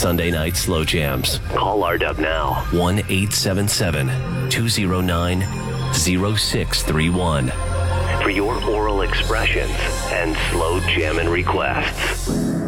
Sunday night slow jams. Call RDub now. 1-877-209-0631 for your oral expressions and slow jamming requests.